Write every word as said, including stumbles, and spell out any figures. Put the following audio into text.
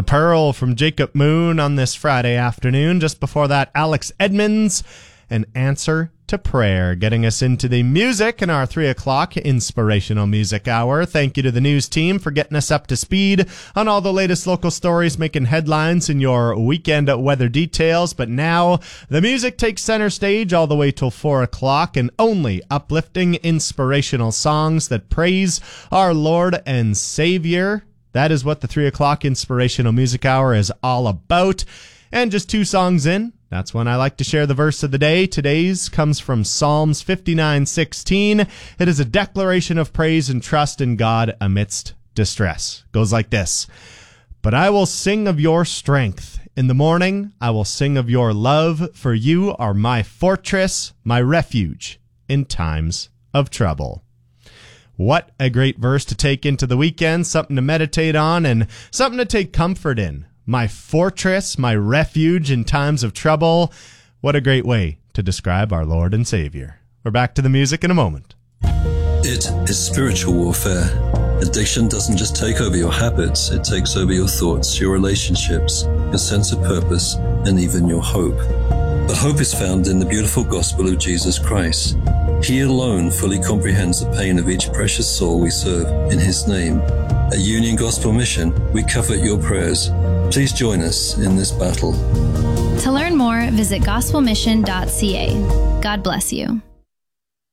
Pearl from Jacob Moon on this Friday afternoon. Just before that, Alex Edmonds, An Answer to Prayer, getting us into the music in our three o'clock inspirational music hour. Thank you to the news team for getting us up to speed on all the latest local stories making headlines in your weekend weather details. But now the music takes center stage all the way till four o'clock, and only uplifting inspirational songs that praise our Lord and Savior. That is what the three o'clock inspirational music hour is all about. And just two songs in, that's when I like to share the verse of the day. Today's comes from Psalms fifty-nine sixteen. It is a declaration of praise and trust in God amidst distress. Goes like this: But I will sing of your strength. In the morning, I will sing of your love, for you are my fortress, my refuge in times of trouble. What a great verse to take into the weekend, something to meditate on and something to take comfort in. My fortress, my refuge in times of trouble. What a great way to describe our Lord and Savior. We're back to the music in a moment. It is spiritual warfare. Addiction doesn't just take over your habits, it takes over your thoughts, your relationships, your sense of purpose, and even your hope. But hope is found in the beautiful gospel of Jesus Christ. He alone fully comprehends the pain of each precious soul we serve in His name. At Union Gospel Mission, we covet your prayers. Please join us in this battle. To learn more, visit gospel mission dot c a. God bless you.